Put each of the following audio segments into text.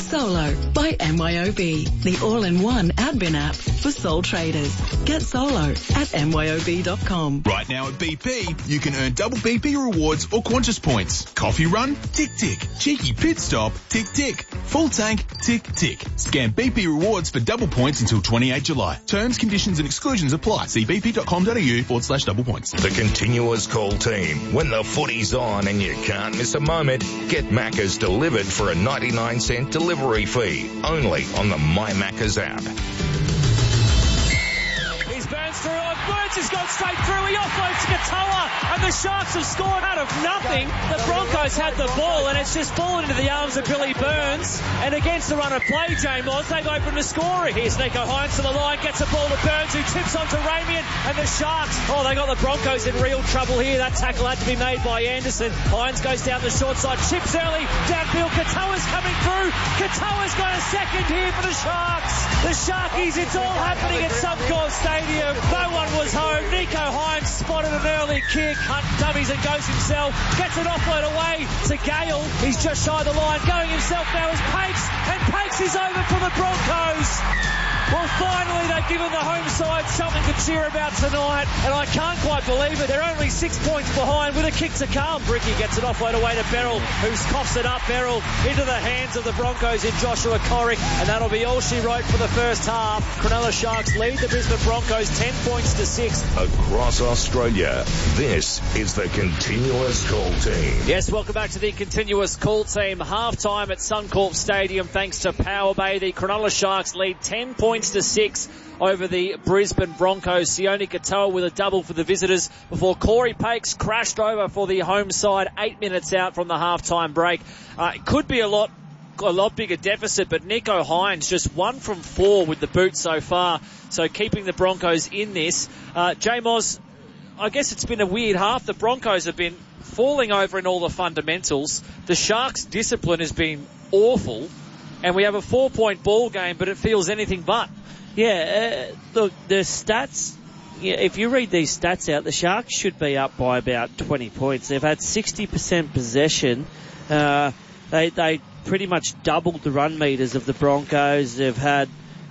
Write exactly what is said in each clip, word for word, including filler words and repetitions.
Solo by M Y O B, the all-in-one admin app for sole traders. Get Solo at M Y O B dot com. Right now at B P, you can earn double B P rewards or Qantas points. Coffee run? Tick, tick. Cheeky pit stop? Tick, tick. Full tank? Tick, tick. Scan B P rewards for double points until twenty-eighth July. Terms, conditions and exclusions apply. See bp.com.au forward slash double points. The Continuous Call team. When the footy's on and you can't miss a moment, get Macca's delivered for a ninety-nine cent delivery fee. Only on the My Macca's app. He's Burns through. Burns has gone straight through. He offloads to Katoa, and the Sharks have scored out of nothing. The Broncos had the ball, and it's just fallen into the arms of Billy Burns. And against the run of play, James Moss, they've opened the scoring. Here's Nico Hines to the line, gets a ball to Burns, who tips onto Ramian, and the Sharks, oh, they got the Broncos in real trouble here. That tackle had to be made by Anderson. Hines goes down the short side, chips early, downfield. Katoa's coming through. Katoa's got a second here for the Sharks. The Sharkies, it's all happening at Suncorp Stadium. No one was home. Nico Hines spotted an early kick. Hunt dummies and goes himself. Gets an offload away to Gale. He's just shy of the line. Going himself now is Pakes. And Pakes is over for the Broncos. Well, finally they've given the home side something to cheer about tonight, and I can't quite believe it. They're only six points behind with a kick to come. Bricky gets an offload away to Beryl, who coughs it up. Beryl into the hands of the Broncos in Joshua Corrick, and that'll be all she wrote for the first half. Cronulla Sharks lead the Brisbane Broncos ten points to six. Across Australia, this is the Continuous Call team. Yes, welcome back to the Continuous Call team. Half-time at Suncorp Stadium thanks to Power Bay. The Cronulla Sharks lead ten points to six over the Brisbane Broncos. Sione Katoa with a double for the visitors before Corey Pakes crashed over for the home side eight minutes out from the half-time break. Uh, it could be a lot a lot bigger deficit, but Nico Hines just one from four with the boot so far, so keeping the Broncos in this. Uh, J-Moz, I guess it's been a weird half. The Broncos have been falling over in all the fundamentals. The Sharks' discipline has been awful, and we have a four-point ball game, but it feels anything but. Yeah, uh, look, the stats, yeah, if you read these stats out, the Sharks should be up by about twenty points. They've had sixty percent possession. Uh, they they pretty much doubled the run meters of the Broncos. They've had,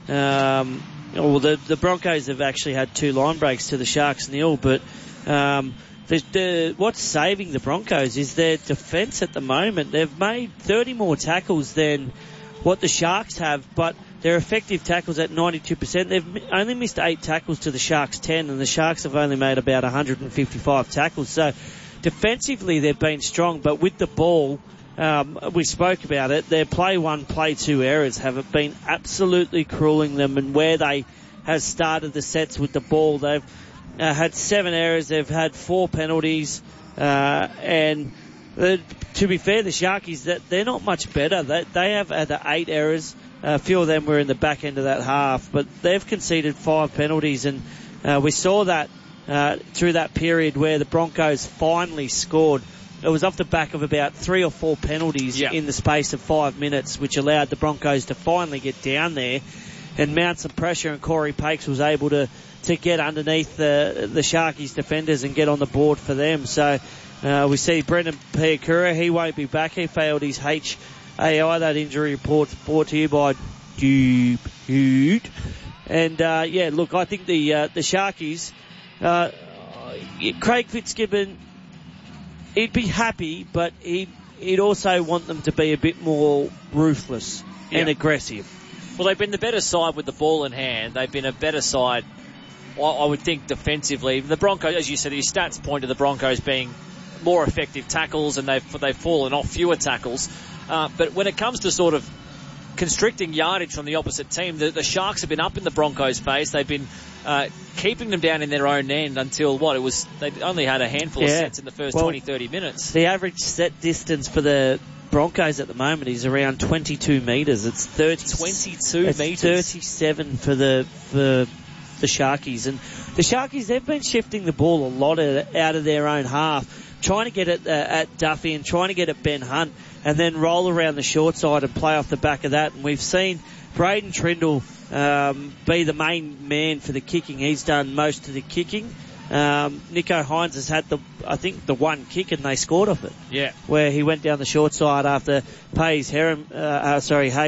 um, well, the, the Broncos have actually had two line breaks to the Sharks nil, but um, the, the, what's saving the Broncos is their defence at the moment. They've made thirty more tackles than what the Sharks have, but their effective tackles at ninety-two percent. They've only missed eight tackles to the Sharks' ten, and the Sharks have only made about one hundred fifty-five tackles. So defensively they've been strong, but with the ball, um, we spoke about it, their play one, play two errors have been absolutely cruelling them, and where they have started the sets with the ball, they've uh, had seven errors, they've had four penalties, uh, and uh, to be fair, the Sharkies, that they're not much better. They, they have had eight errors. A few of them were in the back end of that half, but they've conceded five penalties, and uh, we saw that uh, through that period where the Broncos finally scored. It was off the back of about three or four penalties yeah. in the space of five minutes, which allowed the Broncos to finally get down there and mount some pressure, and Corey Pakes was able to, to get underneath the, the Sharkies defenders and get on the board for them. So uh, we see Brendan Piakura, he won't be back. He failed his H A I. That injury report brought to you by Dude. And, uh, yeah, look, I think the uh, the Sharkies, uh, Craig Fitzgibbon, he'd be happy, but he'd, he'd also want them to be a bit more ruthless yeah. and aggressive. Well, they've been the better side with the ball in hand. They've been a better side, I would think, defensively. The Broncos, as you said, your stats point to the Broncos being more effective tackles, and they've, they've fallen off fewer tackles. Uh, but when it comes to sort of constricting yardage from the opposite team, the, the Sharks have been up in the Broncos' face. They've been uh, keeping them down in their own end until, what, it was, they only had a handful yeah. of sets in the first well, twenty, thirty minutes. The average set distance for the Broncos at the moment is around twenty-two metres. It's thirty. twenty-two it's metres. thirty-seven for the for the Sharkies. And the Sharkies, they've been shifting the ball a lot out of their own half, trying to get it uh, at Duffy and trying to get at Ben Hunt, and then roll around the short side and play off the back of that. And we've seen Braden Trindle um, be the main man for the kicking. He's done most of the kicking. Um, Nico Hines has had the, I think, the one kick, and they scored off it. Yeah. Where he went down the short side after Pays Heron, uh, uh, sorry, Hayes